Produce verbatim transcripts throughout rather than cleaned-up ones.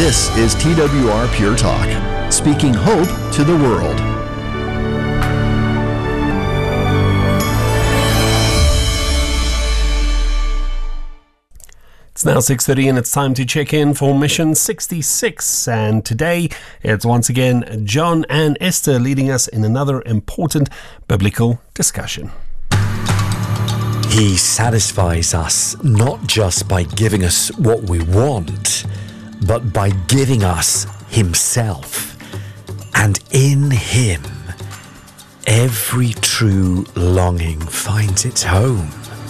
This is T W R Pure Talk, speaking hope to the world. It's now six thirty and it's time to check in for Mission sixty-six, and today it's once again John and Esther leading us in another important biblical discussion. He satisfies us not just by giving us what we want, but by giving us Himself. And in Him, every true longing finds its home.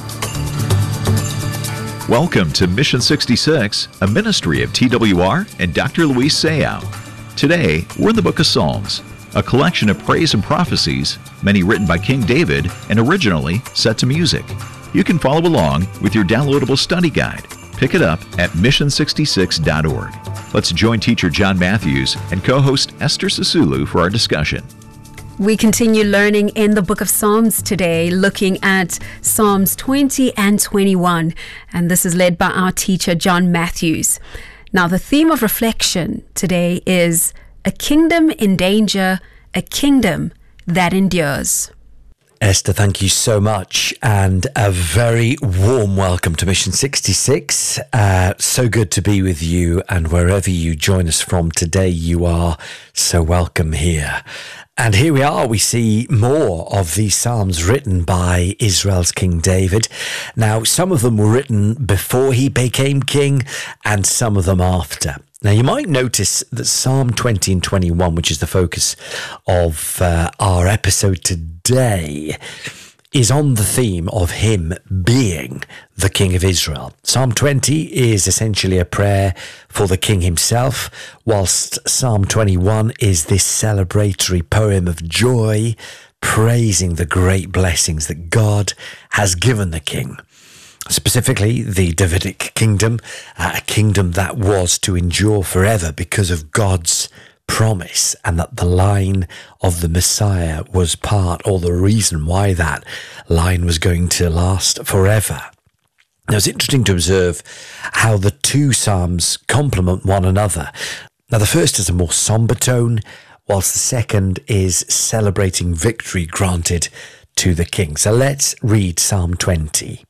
Welcome to Mission sixty-six, a ministry of T W R and Doctor Luis Sayao. Today, we're in the book of Psalms, a collection of praise and prophecies, many written by King David and originally set to music. You can follow along with your downloadable study guide. Pick it up at mission sixty-six dot org. Let's join teacher John Matthews and co-host Esther Sisulu for our discussion. We continue learning in the book of Psalms today, looking at Psalms twenty and twenty-one, and this is led by our teacher John Matthews. Now, the theme of reflection today is a kingdom in danger, a kingdom that endures. Esther, thank you so much, and a very warm welcome to Mission sixty-six. Uh, so good to be with you, and wherever you join us from today, you are so welcome here. And here we are, we see more of these Psalms written by Israel's King David. Now, some of them were written before he became king, and some of them after. Now, you might notice that Psalm twenty and twenty-one, which is the focus of uh, our episode today, is on the theme of him being the King of Israel. Psalm twenty is essentially a prayer for the king himself, whilst Psalm twenty-one is this celebratory poem of joy, praising the great blessings that God has given the king. Specifically, the Davidic kingdom, uh, a kingdom that was to endure forever because of God's promise, and that the line of the Messiah was part, or the reason why that line was going to last forever. Now, it's interesting to observe how the two psalms complement one another. Now, the first is a more somber tone, whilst the second is celebrating victory granted to the king. So let's read Psalm twenty.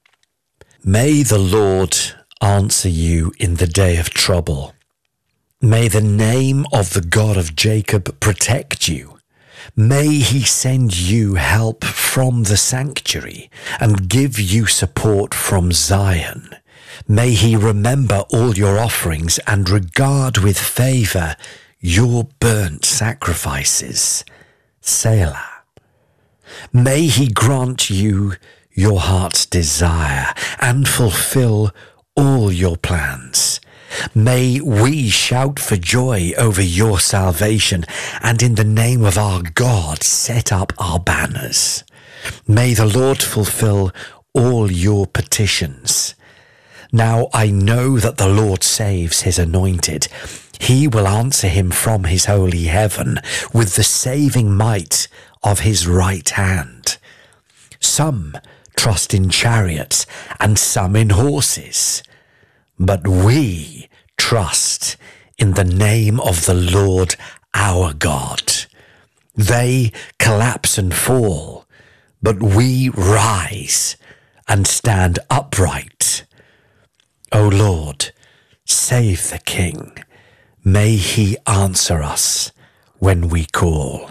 May the Lord answer you in the day of trouble. May the name of the God of Jacob protect you. May he send you help from the sanctuary and give you support from Zion. May he remember all your offerings and regard with favour your burnt sacrifices. Selah. May he grant you your heart's desire and fulfill all your plans. May we shout for joy over your salvation, and in the name of our God set up our banners. May the Lord fulfill all your petitions. Now I know that the Lord saves his anointed. He will answer him from his holy heaven with the saving might of his right hand. Some trust in chariots and some in horses, but we trust in the name of the Lord our God. They collapse and fall, but we rise and stand upright. O Lord, save the King. May he answer us when we call.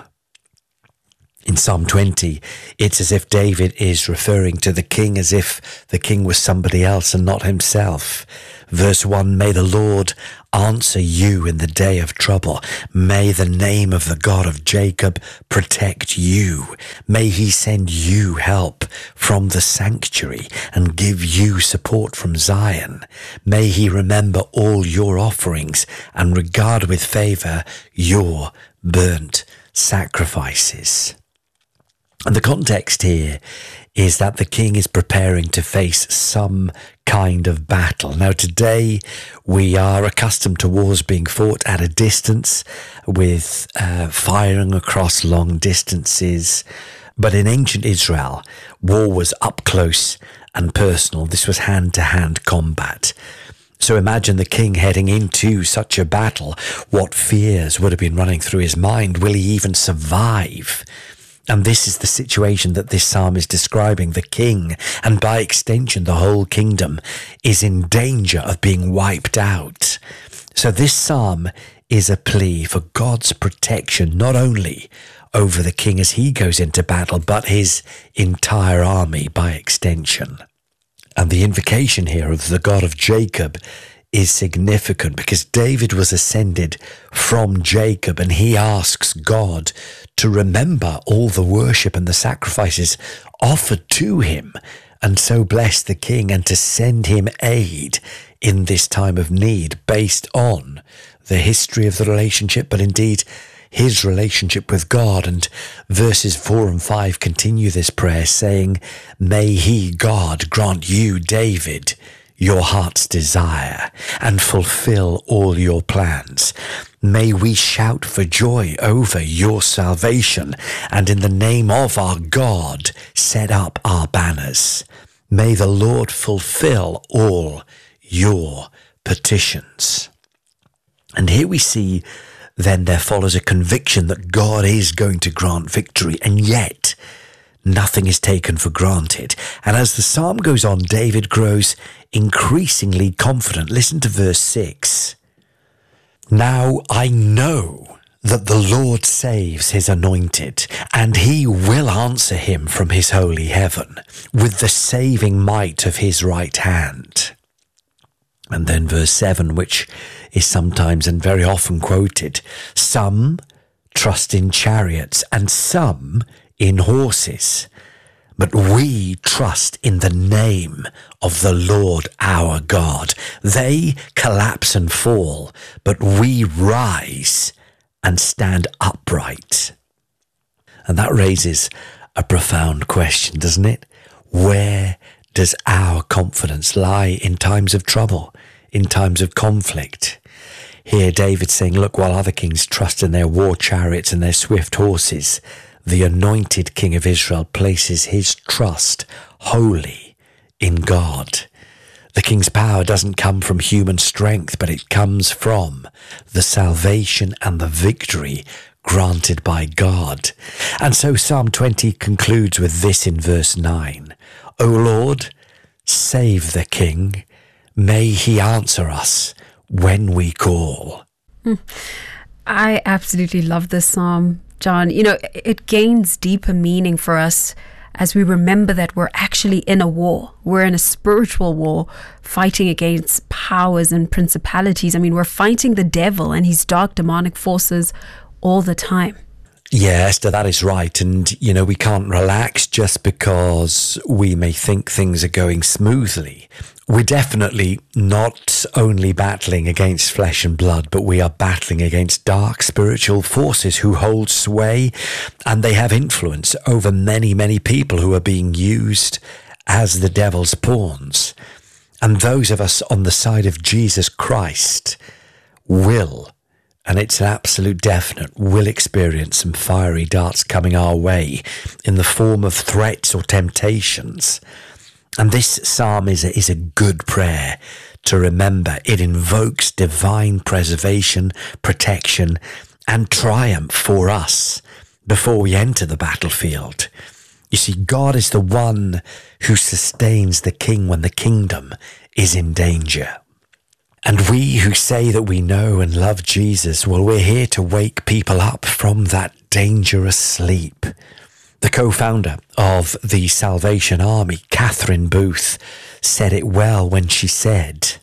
In Psalm twenty, it's as if David is referring to the king as if the king was somebody else and not himself. Verse one, may the Lord answer you in the day of trouble. May the name of the God of Jacob protect you. May he send you help from the sanctuary and give you support from Zion. May he remember all your offerings and regard with favour your burnt sacrifices. And the context here is that the king is preparing to face some kind of battle. Now, today we are accustomed to wars being fought at a distance with uh, firing across long distances. But in ancient Israel, war was up close and personal. This was hand-to-hand combat. So imagine the king heading into such a battle. What fears would have been running through his mind? Will he even survive? And this is the situation that this psalm is describing. The king, and by extension the whole kingdom, is in danger of being wiped out. So this psalm is a plea for God's protection, not only over the king as he goes into battle, but his entire army by extension. And the invocation here of the God of Jacob is significant because David was ascended from Jacob, and he asks God to remember all the worship and the sacrifices offered to him, and so bless the king and to send him aid in this time of need based on the history of the relationship, but indeed his relationship with God. And verses four and five continue this prayer saying, "May he, God, grant you, David, your heart's desire and fulfill all your plans. May we shout for joy over your salvation, and in the name of our God set up our banners. May the Lord fulfill all your petitions." And here we see then there follows a conviction that God is going to grant victory, and yet nothing is taken for granted. And as the psalm goes on, David grows increasingly confident. Listen to verse six. "Now I know that the Lord saves his anointed, and he will answer him from his holy heaven with the saving might of his right hand." And then verse seven, which is sometimes and very often quoted, "Some trust in chariots and some in horses, but we trust in the name of the Lord our God. They collapse and fall, but we rise and stand upright." And that raises a profound question, doesn't it? Where does our confidence lie in times of trouble, in times of conflict? Here David's saying, look, while other kings trust in their war chariots and their swift horses, the anointed king of Israel places his trust wholly in God. The king's power doesn't come from human strength, but it comes from the salvation and the victory granted by God. And so Psalm twenty concludes with this in verse nine. "O Lord, save the king. May he answer us when we call." Mm. I absolutely love this psalm, John. You know, it gains deeper meaning for us as we remember that we're actually in a war. We're in a spiritual war, fighting against powers and principalities. I mean, we're fighting the devil and his dark demonic forces all the time. Yeah, Esther, that is right. And, you know, we can't relax just because we may think things are going smoothly. We're definitely not only battling against flesh and blood, but we are battling against dark spiritual forces who hold sway, and they have influence over many, many people who are being used as the devil's pawns. And those of us on the side of Jesus Christ will, and it's an absolute definite, will experience some fiery darts coming our way in the form of threats or temptations. And this psalm is a, is a good prayer to remember. It invokes divine preservation, protection, and triumph for us before we enter the battlefield. You see, God is the one who sustains the king when the kingdom is in danger. And we who say that we know and love Jesus, well, we're here to wake people up from that dangerous sleep. The co-founder of the Salvation Army, Catherine Booth, said it well when she said,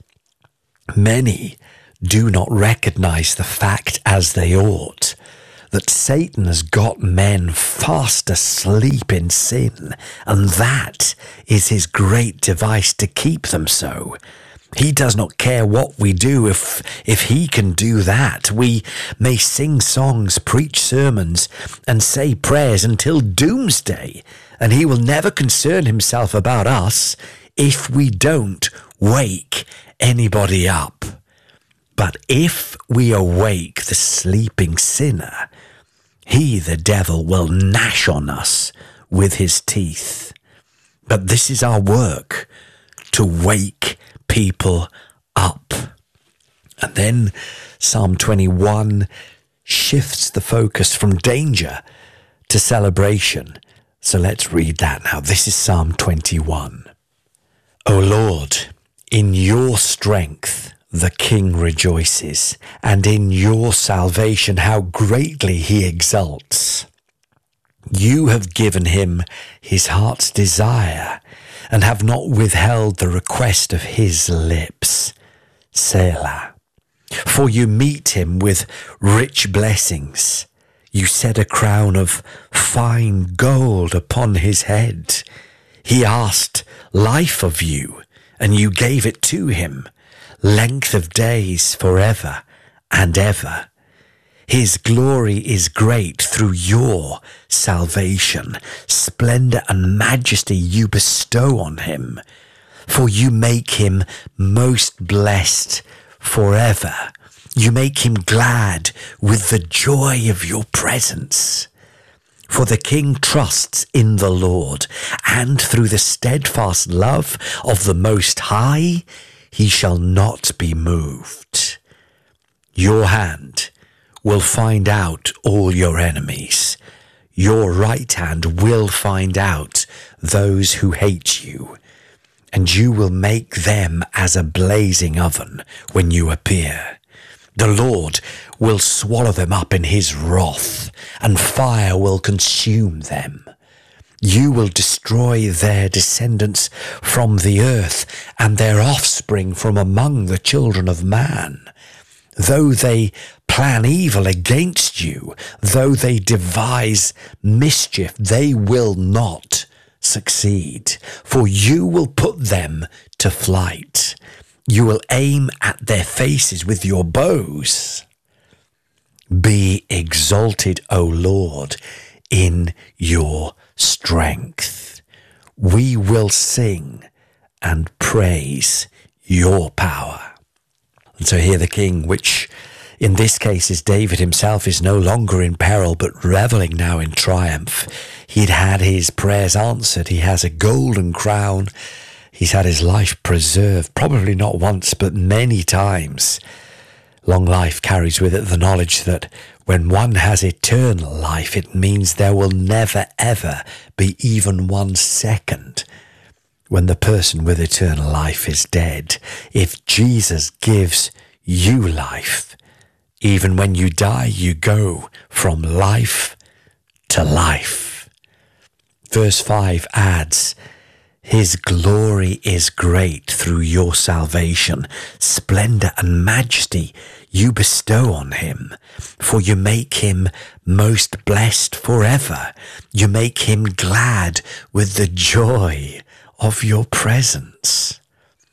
"Many do not recognize the fact as they ought, that Satan has got men fast asleep in sin, and that is his great device to keep them so. He does not care what we do if if he can do that. We may sing songs, preach sermons, and say prayers until doomsday, and he will never concern himself about us if we don't wake anybody up. But if we awake the sleeping sinner, he, the devil, will gnash on us with his teeth. But this is our work, to wake people up. And then Psalm twenty-one shifts the focus from danger to celebration. So let's read that now. This is Psalm twenty-one. O Lord, in your strength the King rejoices, and in your salvation how greatly he exults. You have given him his heart's desire, and have not withheld the request of his lips. Selah. For you meet him with rich blessings. You set a crown of fine gold upon his head. He asked life of you, and you gave it to him, length of days forever and ever. His glory is great through your salvation. Splendor and majesty you bestow on him, for you make him most blessed forever. You make him glad with the joy of your presence. For the King trusts in the Lord, and through the steadfast love of the Most High, he shall not be moved. Your hand will find out all your enemies. Your right hand will find out those who hate you, and you will make them as a blazing oven when you appear. The Lord will swallow them up in his wrath, and fire will consume them. You will destroy their descendants from the earth, and their offspring from among the children of man. Though they plan evil against you, though they devise mischief, they will not succeed, for you will put them to flight. You will aim at their faces with your bows. Be exalted, O Lord, in your strength. We will sing and praise your power. And so here the King, which in this case is David himself, is no longer in peril, but reveling now in triumph. He'd had his prayers answered. He has a golden crown. He's had his life preserved, probably not once, but many times. Long life carries with it the knowledge that when one has eternal life, it means there will never, ever be even one second when the person with eternal life is dead. If Jesus gives you life, even when you die, you go from life to life. Verse five adds, his glory is great through your salvation. Splendor and majesty you bestow on him, for you make him most blessed forever. You make him glad with the joy of your presence.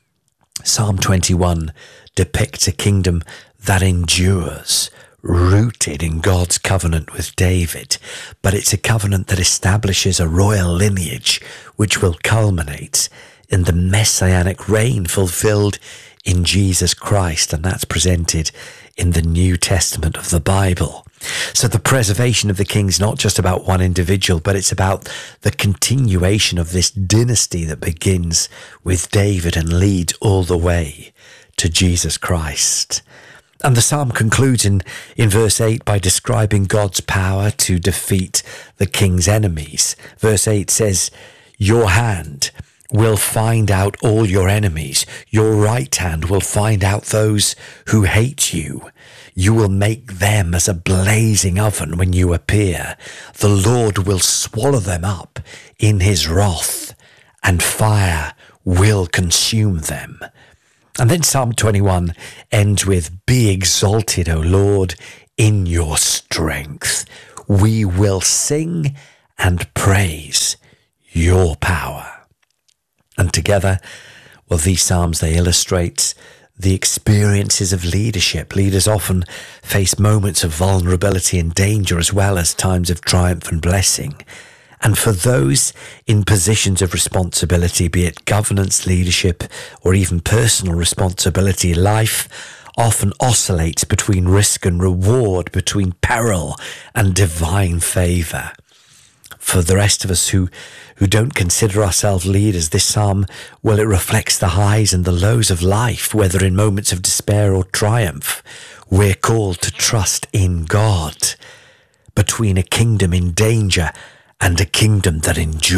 Psalm twenty-one depicts a kingdom that endures, rooted in God's covenant with David, but it's a covenant that establishes a royal lineage which will culminate in the messianic reign fulfilled in Jesus Christ, and that's presented in the New Testament of the Bible. So the preservation of the king is not just about one individual, but it's about the continuation of this dynasty that begins with David and leads all the way to Jesus Christ. And the psalm concludes in, in verse eight by describing God's power to defeat the king's enemies. Verse eight says, your hand will find out all your enemies. Your right hand will find out those who hate you. You will make them as a blazing oven when you appear. The Lord will swallow them up in his wrath, and fire will consume them. And then Psalm twenty-one ends with, be exalted, O Lord, in your strength. We will sing and praise your power. And together, well, these Psalms, they illustrate the experiences of leadership. Leaders often face moments of vulnerability and danger, as well as times of triumph and blessing. And for those in positions of responsibility, be it governance, leadership, or even personal responsibility, life often oscillates between risk and reward, between peril and divine favour. for the rest of us who, who don't consider ourselves leaders, this psalm, well, it reflects the highs and the lows of life, whether in moments of despair or triumph. We're called to trust in God between a kingdom in danger and a kingdom that endures.